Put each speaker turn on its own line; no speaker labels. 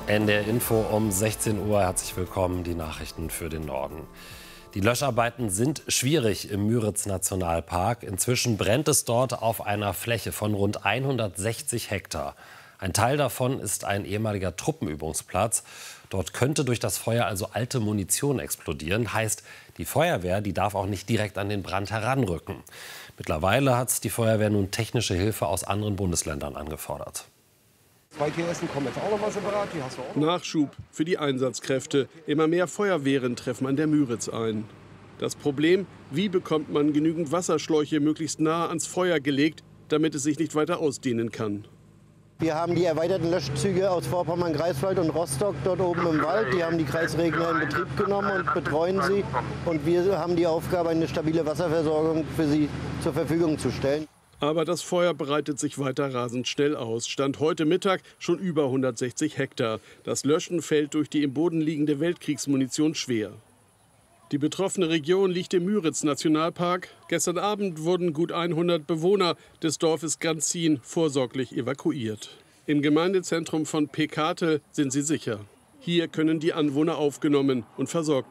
NDR Info um 16 Uhr. Herzlich willkommen, die Nachrichten für den Norden. Die Löscharbeiten sind schwierig im Müritz-Nationalpark. Inzwischen brennt es dort auf einer Fläche von rund 160 Hektar. Ein Teil davon ist ein ehemaliger Truppenübungsplatz. Dort könnte durch das Feuer also alte Munition explodieren. Heißt, die Feuerwehr, die darf auch nicht direkt an den Brand heranrücken. Mittlerweile hat die Feuerwehr nun technische Hilfe aus anderen Bundesländern angefordert.
2 TSen kommen jetzt auch noch mal separat. Die hast du auch noch.
Nachschub für die Einsatzkräfte. Immer mehr Feuerwehren treffen an der Müritz ein. Das Problem, wie bekommt man genügend Wasserschläuche möglichst nah ans Feuer gelegt, damit es sich nicht weiter ausdehnen kann.
Wir haben die erweiterten Löschzüge aus Vorpommern, Greifswald und Rostock dort oben im Wald. Die haben die Kreisregner in Betrieb genommen und betreuen sie. Und wir haben die Aufgabe, eine stabile Wasserversorgung für sie zur Verfügung zu stellen.
Aber das Feuer breitet sich weiter rasend schnell aus. Stand heute Mittag schon über 160 Hektar. Das Löschen fällt durch die im Boden liegende Weltkriegsmunition schwer. Die betroffene Region liegt im Müritz-Nationalpark. Gestern Abend wurden gut 100 Bewohner des Dorfes Ganzin vorsorglich evakuiert. Im Gemeindezentrum von Pekatel sind sie sicher. Hier können die Anwohner aufgenommen und versorgt